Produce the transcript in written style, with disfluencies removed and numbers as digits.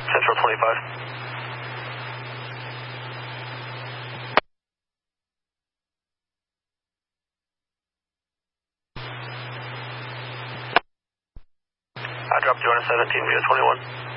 Central 25. I dropped you on a 17 via 21.